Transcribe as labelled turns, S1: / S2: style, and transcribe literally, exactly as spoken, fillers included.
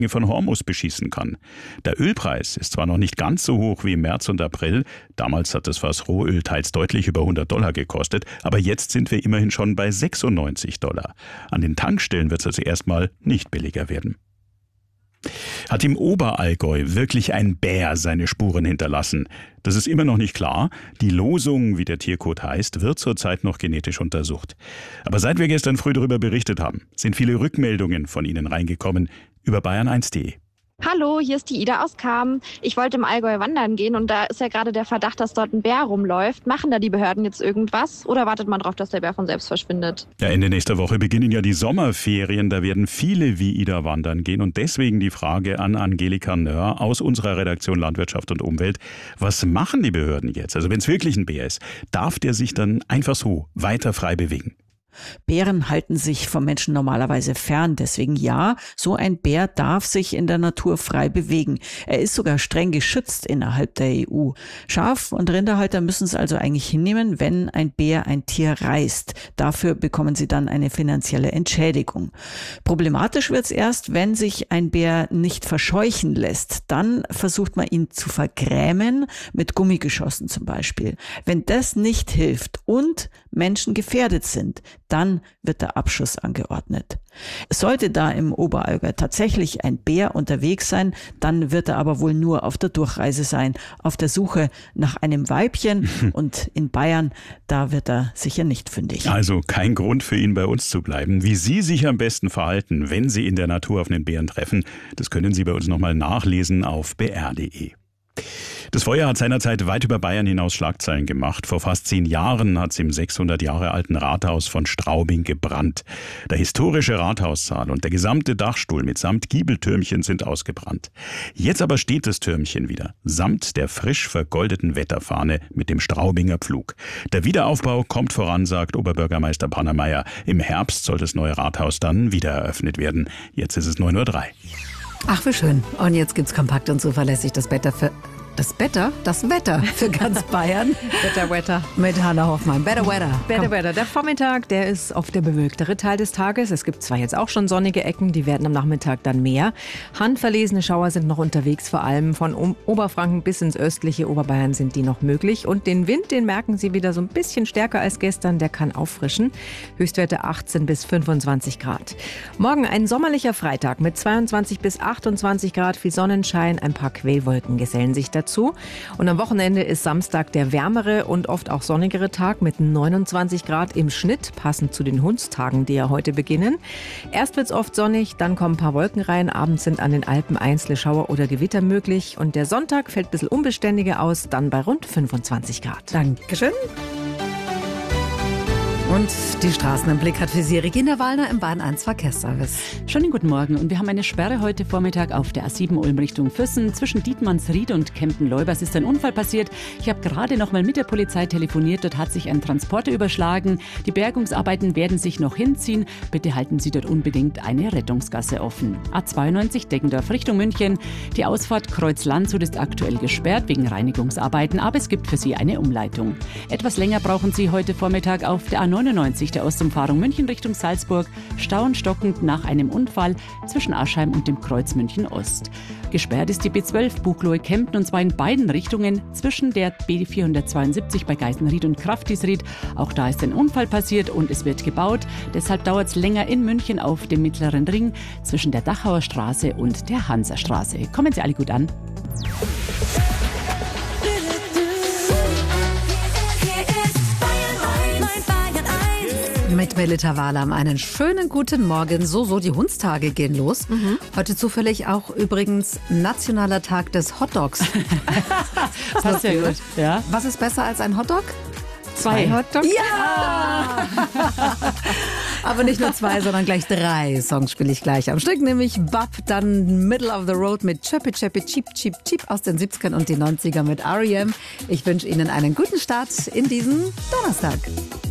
S1: von Hormuz beschießen kann. Der Ölpreis ist zwar noch nicht ganz so hoch wie im März und April, damals hat das Fass Rohöl teils deutlich über hundert Dollar gekostet, aber jetzt sind wir immerhin schon bei sechsundneunzig Dollar. An den Tankstellen wird es also erstmal nicht billiger werden. Hat im Oberallgäu wirklich ein Bär seine Spuren hinterlassen? Das ist immer noch nicht klar. Die Losung, wie der Tiercode heißt, wird zurzeit noch genetisch untersucht. Aber seit wir gestern früh darüber berichtet haben, sind viele Rückmeldungen von Ihnen reingekommen über bayern eins punkt de.
S2: Hallo, hier ist die Ida aus Cham. Ich wollte im Allgäu wandern gehen und da ist ja gerade der Verdacht, dass dort ein Bär rumläuft. Machen da die Behörden jetzt irgendwas oder wartet man darauf, dass der Bär von selbst verschwindet?
S1: Ja, Ende nächster Woche beginnen ja die Sommerferien. Da werden viele wie Ida wandern gehen und deswegen die Frage an Angelika Nöhr aus unserer Redaktion Landwirtschaft und Umwelt. Was machen die Behörden jetzt? Also wenn es wirklich ein Bär ist, darf der sich dann einfach so weiter frei bewegen?
S3: Bären halten sich vom Menschen normalerweise fern. Deswegen ja, so ein Bär darf sich in der Natur frei bewegen. Er ist sogar streng geschützt innerhalb der E U. Schaf- und Rinderhalter müssen es also eigentlich hinnehmen, wenn ein Bär ein Tier reißt. Dafür bekommen sie dann eine finanzielle Entschädigung. Problematisch wird es erst, wenn sich ein Bär nicht verscheuchen lässt. Dann versucht man ihn zu vergrämen, mit Gummigeschossen zum Beispiel. Wenn das nicht hilft und Menschen gefährdet sind, dann wird der Abschuss angeordnet. Sollte da im Oberallgäu tatsächlich ein Bär unterwegs sein, dann wird er aber wohl nur auf der Durchreise sein, auf der Suche nach einem Weibchen. Und in Bayern, da wird er sicher nicht fündig.
S1: Also kein Grund für ihn bei uns zu bleiben. Wie Sie sich am besten verhalten, wenn Sie in der Natur auf einen Bären treffen, das können Sie bei uns nochmal nachlesen auf b r punkt d e. Das Feuer hat seinerzeit weit über Bayern hinaus Schlagzeilen gemacht. Vor fast zehn Jahren hat es im sechshundert Jahre alten Rathaus von Straubing gebrannt. Der historische Rathaussaal und der gesamte Dachstuhl mitsamt Giebeltürmchen sind ausgebrannt. Jetzt aber steht das Türmchen wieder, samt der frisch vergoldeten Wetterfahne mit dem Straubinger Pflug. Der Wiederaufbau kommt voran, sagt Oberbürgermeister Pannermeier. Im Herbst soll das neue Rathaus dann wieder eröffnet werden. Jetzt ist es neun Uhr drei.
S4: Ach, wie schön. Und jetzt gibt's kompakt und zuverlässig das Wetter für... Das Wetter? Das Wetter für ganz Bayern.
S5: Better Wetter.
S4: Mit Hannah Hoffmann. Better Weather.
S5: Better Komm. Weather. Der Vormittag, der ist oft der bewölktere Teil des Tages. Es gibt zwar jetzt auch schon sonnige Ecken, die werden am Nachmittag dann mehr. Handverlesene Schauer sind noch unterwegs, vor allem von Oberfranken bis ins östliche Oberbayern sind die noch möglich. Und den Wind, den merken Sie wieder so ein bisschen stärker als gestern, der kann auffrischen. Höchstwerte achtzehn bis fünfundzwanzig Grad. Morgen ein sommerlicher Freitag mit zweiundzwanzig bis achtundzwanzig Grad, viel Sonnenschein, ein paar Quellwolken gesellen sich dazu. Und am Wochenende ist Samstag der wärmere und oft auch sonnigere Tag mit neunundzwanzig Grad im Schnitt, passend zu den Hundstagen, die ja heute beginnen. Erst wird es oft sonnig, dann kommen ein paar Wolken rein. Abends sind an den Alpen einzelne Schauer oder Gewitter möglich. Und der Sonntag fällt ein bisschen unbeständiger aus, dann bei rund fünfundzwanzig Grad.
S4: Dankeschön. Und die Straßen im Blick hat für Sie Regina Wallner im Bahn eins Verkehrsservice.
S6: Schönen guten Morgen und wir haben eine Sperre heute Vormittag auf der A sieben Ulm Richtung Füssen. Zwischen Dietmannsried und Kempen-Leubers ist ein Unfall passiert. Ich habe gerade noch mal mit der Polizei telefoniert. Dort hat sich ein Transporter überschlagen. Die Bergungsarbeiten werden sich noch hinziehen. Bitte halten Sie dort unbedingt eine Rettungsgasse offen. A zweiundneunzig Deggendorf Richtung München. Die Ausfahrt Kreuz-Landshut ist aktuell gesperrt wegen Reinigungsarbeiten, aber es gibt für Sie eine Umleitung. Etwas länger brauchen Sie heute Vormittag auf der A neunundneunzig der Ostumfahrung München Richtung Salzburg. Stauen stockend nach einem Unfall zwischen Aschheim und dem Kreuz München Ost. Gesperrt ist die B zwölf Buchloe-Kempten und zwar in beiden Richtungen zwischen der B vierhundertzweiundsiebzig bei Geisenried und Kraftisried. Auch da ist ein Unfall passiert und es wird gebaut. Deshalb dauert es länger in München auf dem Mittleren Ring zwischen der Dachauer Straße und der Hanserstraße. Kommen Sie alle gut an.
S4: Mit Melita Wahlam einen schönen guten Morgen. So, so, die Hundstage gehen los. Mhm. Heute zufällig auch übrigens nationaler Tag des Hotdogs.
S6: Passt ja gut. Ja.
S4: Was ist besser als ein Hotdog?
S5: Zwei, zwei Hotdogs?
S4: Ja! Aber nicht nur zwei, sondern gleich drei Songs spiele ich gleich am Stück. Nämlich Bub, dann Middle of the Road mit Chirpy Chirpy Cheep Cheep Cheep aus den siebzigern und die neunzigern mit R E M. Ich wünsche Ihnen einen guten Start in diesen Donnerstag.